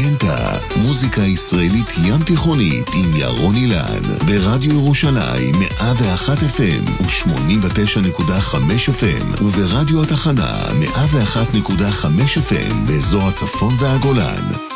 אינטה, מוזיקה ישראלית ים תיכונית עם ירון אילן, ברדיו ירושלים 101 FM ו-89.5 FM, וברדיו התחנה 101.5 FM באזור הצפון והגולן.